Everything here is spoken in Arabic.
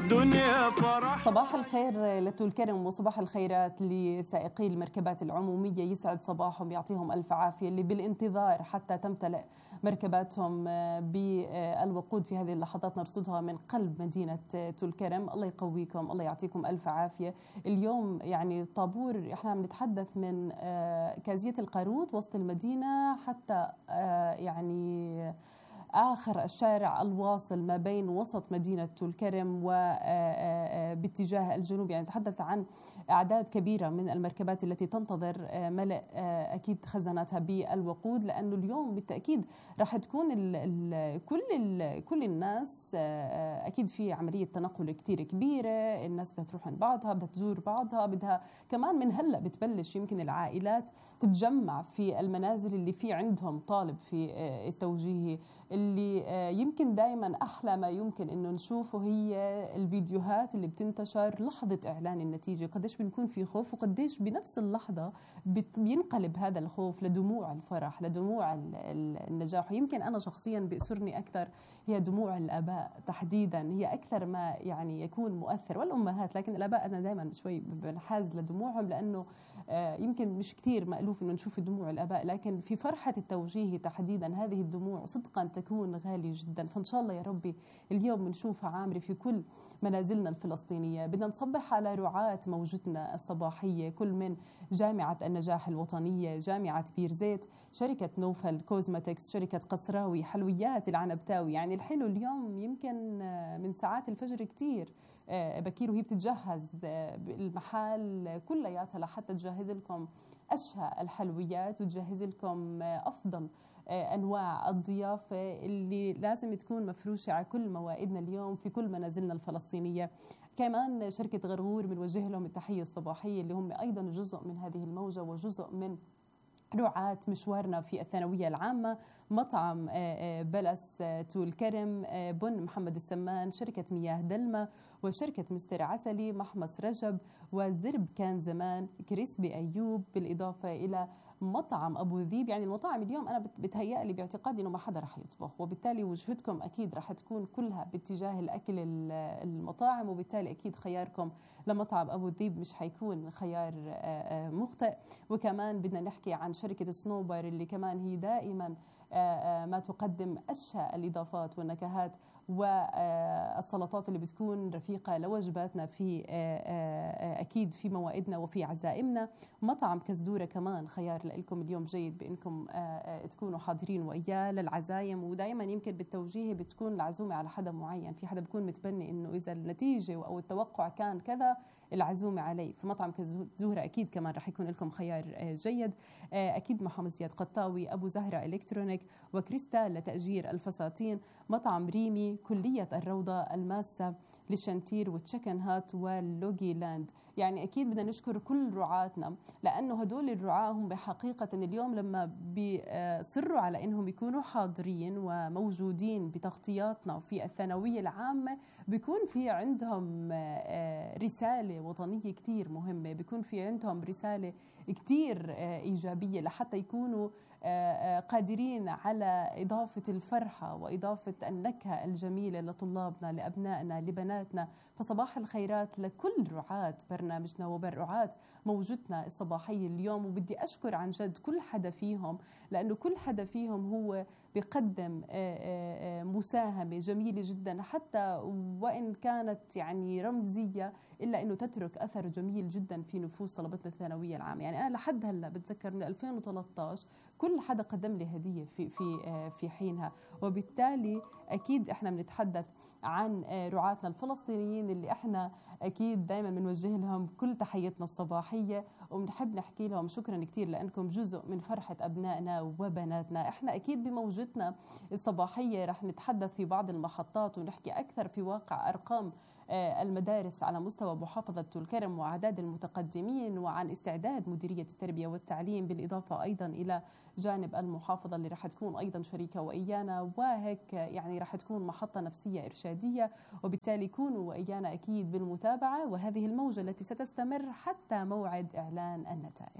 دنيا فرح. صباح الخير لطول كرم وصباح الخيرات لسائقي المركبات العمومية، يسعد صباحهم، يعطيهم ألف عافية، اللي بالانتظار حتى تمتلئ مركباتهم بالوقود في هذه اللحظات نرصدها من قلب مدينة طول كرم. الله يقويكم، الله يعطيكم ألف عافية. اليوم يعني طابور، احنا عم نتحدث من كازية القاروط وسط المدينة حتى يعني آخر الشارع الواصل ما بين وسط مدينة طول كرم وباتجاه الجنوب. يعني نتحدث عن أعداد كبيرة من المركبات التي تنتظر ملء أكيد خزاناتها بالوقود، لأنه اليوم بالتأكيد راح تكون كل الناس أكيد في عملية تنقل كتير كبيرة. الناس بدها تروح عند بعضها، بدها تزور بعضها، بدها كمان من هلأ بتبلش يمكن العائلات تتجمع في المنازل اللي في عندهم طالب في التوجيهي. اللي يمكن دائما أحلى ما يمكن إنه نشوفه هي الفيديوهات اللي بتنتشر لحظة إعلان النتيجة، قديش بنكون في خوف وقديش بنفس اللحظة بينقلب هذا الخوف لدموع الفرح، لدموع النجاح. يمكن أنا شخصيا بيأسرني أكثر هي دموع الآباء تحديدا، هي أكثر ما يعني يكون مؤثر، والأمهات، لكن الآباء أنا دائما شوي بنحاز لدموعهم، لأنه يمكن مش كثير مألوف إنه نشوف دموع الآباء، لكن في فرحة التوجيه تحديدا هذه الدموع صدقا تكون غالية جدا. فإن شاء الله يا ربي اليوم بنشوفها عامرة في كل منازلنا الفلسطينية. بدنا نصبح على رعاة موجتنا الصباحية، كل من جامعة النجاح الوطنية، جامعة بيرزيت، شركة نوفل كوزماتكس، شركة قصراوي، حلويات العنبتاوي. يعني الحلو اليوم يمكن من ساعات الفجر كتير بكير وهي بتتجهز المحال كلياتها لحتى تجهز لكم أشهى الحلويات وتجهز لكم أفضل أنواع الضيافة اللي لازم تكون مفروشة على كل موائدنا اليوم في كل منازلنا الفلسطينية. كمان شركة غرغور بنوجه لهم التحية الصباحية، اللي هم أيضا جزء من هذه الموجة وجزء من رعاة مشوارنا في الثانوية العامة. مطعم بلس طول كرم، بن محمد السمان، شركة مياه دلمة، وشركة مستر عسلي، محمص رجب، وزرب كان زمان، كريسبي أيوب، بالإضافة إلى مطعم أبو ذيب. يعني المطاعم اليوم أنا بتهيأ لي باعتقادي إنه ما حدا رح يطبخ، وبالتالي وجهتكم أكيد رح تكون كلها باتجاه الأكل المطاعم، وبالتالي أكيد خياركم لمطعم أبو ذيب مش حيكون خيار مخطئ. وكمان بدنا نحكي عن شركة سنوبر اللي كمان هي دائما ما تقدم أشهى الإضافات والنكهات والسلطات اللي بتكون رفيقة لوجباتنا في أكيد في موائدنا وفي عزائمنا. مطعم كزدورة كمان خيار لكم اليوم جيد بأنكم تكونوا حاضرين وإياه للعزايم. ودائما يمكن بالتوجيه بتكون العزومة على حدا معين، في حدا بيكون متبني إنه إذا النتيجة أو التوقع كان كذا العزومة عليه، فمطعم كزدورة أكيد كمان رح يكون لكم خيار جيد. أكيد محمد زياد قطاوي، أبو زهرة إلكترونيك، وكريستال لتأجير الفساتين، مطعم ريمي، كلية الروضة، الماسة للشنتير، وتشيكن هات، واللوجي لاند. يعني أكيد بدنا نشكر كل رعاتنا، لأنه هدول الرعاة هم بحقيقة اليوم لما بيصروا على أنهم يكونوا حاضرين وموجودين بتغطياتنا في الثانوية العامة، بيكون في عندهم رسالة وطنية كتير مهمة، بيكون في عندهم رسالة كتير إيجابية لحتى يكونوا قادرين على إضافة الفرحة وإضافة النكهة الجميلة لطلابنا، لأبنائنا، لبناتنا. فصباح الخيرات لكل رعاة برنامجنا وبرعاة موجتنا الصباحية اليوم. وبدي أشكر عن جد كل حدا فيهم، لأنه كل حدا فيهم هو بيقدم مساهمة جميلة جدا، حتى وإن كانت يعني رمزية، إلا أنه تترك أثر جميل جدا في نفوس طلبتنا الثانوية العامة. يعني أنا لحد هلا بتذكر من 2013 كل حدا قدم لي هدية في حينها. وبالتالي أكيد إحنا بنتحدث عن رعاتنا الفلسطينيين اللي إحنا أكيد دايما بنوجه لهم كل تحيتنا الصباحية، وبنحب نحكي لهم شكرا كتير لأنكم جزء من فرحة أبنائنا وبناتنا. إحنا أكيد بموجتنا الصباحية رح نتحدث في بعض المحطات ونحكي أكثر في واقع أرقام المدارس على مستوى محافظة طول كرم وأعداد المتقدمين، وعن استعداد مديرية التربية والتعليم، بالإضافة أيضا إلى جانب المحافظة اللي رح تكون أيضا شريكة وإيانا، وهيك يعني رح تكون محطة نفسية إرشادية. وبالتالي كونوا وإيانا أكيد بالمتابعة، وهذه الموجة التي ستستمر حتى موعد إعلان النتائج.